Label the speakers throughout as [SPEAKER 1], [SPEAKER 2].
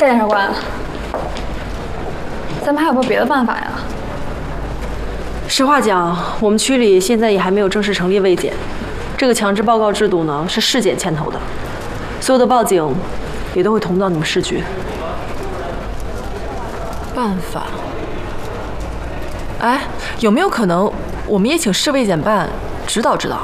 [SPEAKER 1] 戴检察官，咱们还有没有别的办法呀？
[SPEAKER 2] 实话讲，我们区里现在也还没有正式成立卫检，这个强制报告制度呢是市检牵头的，所有的报警也都会同步到你们市局。
[SPEAKER 3] 办法？哎，有没有可能我们也请市卫检办指导指导？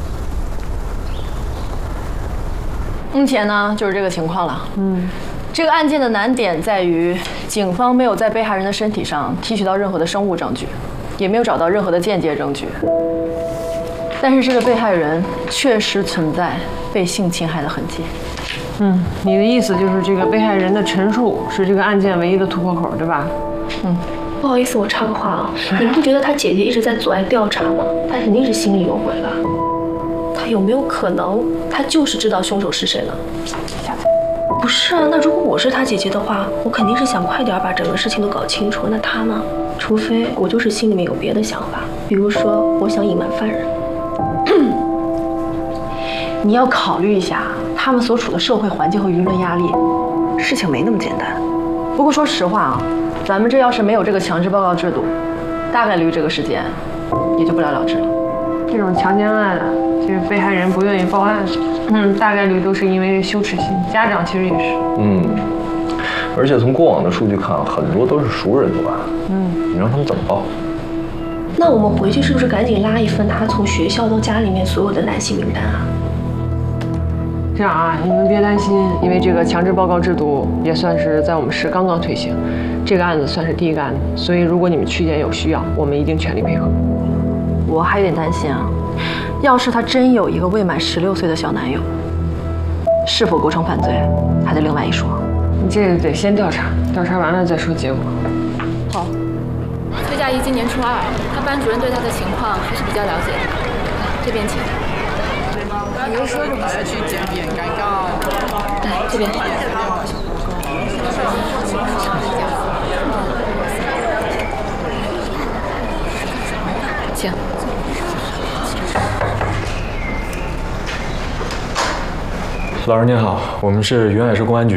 [SPEAKER 2] 目前呢就是这个情况了。这个案件的难点在于，警方没有在被害人的身体上提取到任何的生物证据，也没有找到任何的间接证据。但是这个被害人确实存在被性侵害的痕迹。
[SPEAKER 4] 你的意思就是这个被害人的陈述是这个案件唯一的突破口，对吧？
[SPEAKER 5] 不好意思，我插个话啊，你不觉得他姐姐一直在阻碍调查吗？他肯定是心里有鬼了。他有没有可能，他就是知道凶手是谁呢？不是啊，那如果我是他姐姐的话，我肯定是想快点把整个事情都搞清楚。那他呢？除非我就是心里面有别的想法，比如说我想隐瞒犯人。
[SPEAKER 2] 你要考虑一下他们所处的社会环境和舆论压力，事情没那么简单。不过说实话啊，咱们这要是没有这个强制报告制度，大概率这个事件也就不了了之了。
[SPEAKER 4] 这种强奸案啊，就是被害人不愿意报案，大概率都是因为羞耻心，家长其实也是。
[SPEAKER 6] 而且从过往的数据看，很多都是熟人作案。你让他们怎么报？
[SPEAKER 5] 那我们回去是不是赶紧拉一份他从学校到家里面所有的男性名单啊？
[SPEAKER 4] 这样啊，你们别担心，因为这个强制报告制度也算是在我们市刚刚推行，这个案子算是第一个案子，所以如果你们区检有需要，我们一定全力配合。
[SPEAKER 2] 我还有点担心啊，要是他真有一个未满16岁的小男友，是否构成犯罪，还得另外一说。
[SPEAKER 4] 你这个得先调查，调查完了再说结果。
[SPEAKER 2] 好。
[SPEAKER 1] 崔佳怡今年初2，他班主任对她的情况还是比较了解的。这边请。
[SPEAKER 7] 你又说什么去检比很尴尬？
[SPEAKER 5] 来这边。
[SPEAKER 1] 请。
[SPEAKER 6] 老师您好，我们是云海市公安局。